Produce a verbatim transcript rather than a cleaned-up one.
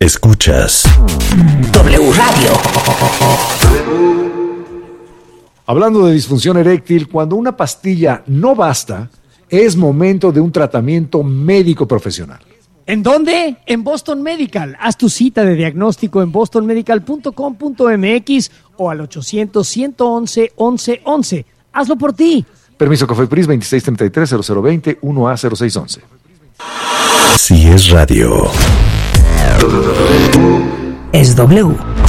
Escuchas W Radio. Hablando de disfunción eréctil, cuando una pastilla no basta, es momento de un tratamiento médico profesional. ¿En dónde? En Boston Medical. Haz tu cita de diagnóstico en boston medical punto com punto m x o al ochocientos, ciento once, once once. Hazlo por ti. Permiso COFEPRIS veintiséis treinta y tres, cero cero veinte, uno A cero seis once. Si es radio, es W.